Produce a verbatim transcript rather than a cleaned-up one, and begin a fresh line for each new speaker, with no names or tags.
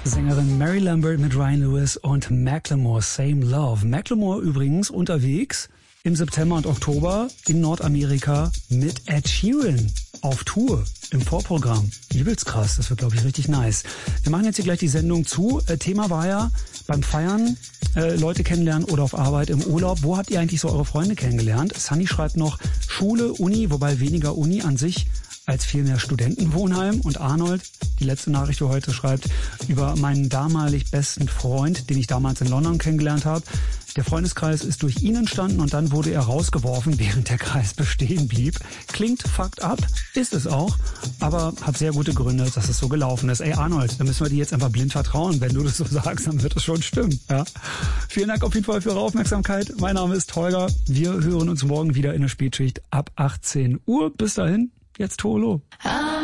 Sängerin Mary Lambert mit Ryan Lewis und Macklemore, Same Love. Macklemore übrigens unterwegs im September und Oktober in Nordamerika mit Ed Sheeran auf Tour im Vorprogramm. Übelst krass, das wird, glaube ich, richtig nice. Wir machen jetzt hier gleich die Sendung zu. Äh, Thema war ja beim Feiern, äh, Leute kennenlernen oder auf Arbeit im Urlaub. Wo habt ihr eigentlich so eure Freunde kennengelernt? Sunny schreibt noch Schule, Uni, wobei weniger Uni an sich als vielmehr Studentenwohnheim. Und Arnold, die letzte Nachricht für heute, schreibt über meinen damalig besten Freund, den ich damals in London kennengelernt habe. Der Freundeskreis ist durch ihn entstanden und dann wurde er rausgeworfen, während der Kreis bestehen blieb. Klingt fucked up, ist es auch, aber hat sehr gute Gründe, dass es so gelaufen ist. Ey Arnold, da müssen wir dir jetzt einfach blind vertrauen. Wenn du das so sagst, dann wird es schon stimmen. Ja? Vielen Dank auf jeden Fall für eure Aufmerksamkeit. Mein Name ist Holger. Wir hören uns morgen wieder in der Spätschicht ab achtzehn Uhr. Bis dahin. Jetzt Tolo. Ah.